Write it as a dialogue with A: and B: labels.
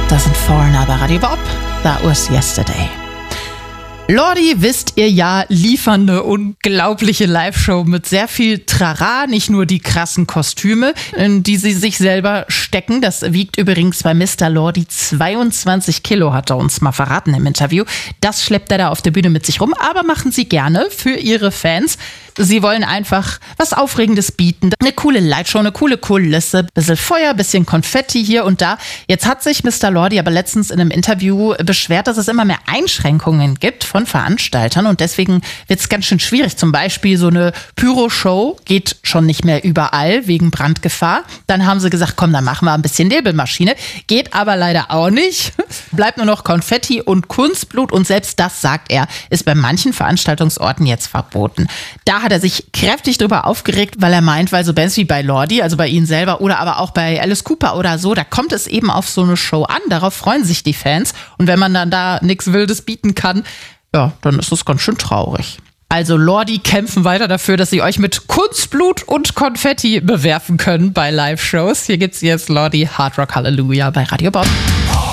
A: Doesn't Foreigner bei Radio Bob. That was yesterday. Lordi, wisst ihr ja, liefern eine unglaubliche Live-Show mit sehr viel Trara, nicht nur die krassen Kostüme, in die sie sich selber stecken. Das wiegt übrigens bei Mr. Lordi 22 Kilo, hat er uns mal verraten im Interview. Das schleppt er da auf der Bühne mit sich rum, aber machen sie gerne für ihre Fans. Sie wollen einfach was Aufregendes bieten. Eine coole Lightshow, eine coole Kulisse, bisschen Feuer, bisschen Konfetti hier und da. Jetzt hat sich Mr. Lordi aber letztens in einem Interview beschwert, dass es immer mehr Einschränkungen gibt von Veranstaltern und deswegen wird es ganz schön schwierig. Zum Beispiel so eine Pyro-Show geht schon nicht mehr überall wegen Brandgefahr. Dann haben sie gesagt, komm, dann machen wir ein bisschen Nebelmaschine. Geht aber leider auch nicht. Bleibt nur noch Konfetti und Kunstblut und selbst das, sagt er, ist bei manchen Veranstaltungsorten jetzt verboten. Da hat er sich kräftig drüber aufgeregt, weil er meint, weil so Bands wie bei Lordi, also bei ihnen selber oder aber auch bei Alice Cooper oder so, da kommt es eben auf so eine Show an. Darauf freuen sich die Fans. Und wenn man dann da nichts Wildes bieten kann, ja, dann ist das ganz schön traurig. Also Lordi kämpfen weiter dafür, dass sie euch mit Kunstblut und Konfetti bewerfen können bei Live-Shows. Hier gibt's jetzt Lordi Hard Rock Hallelujah bei Radio Bob.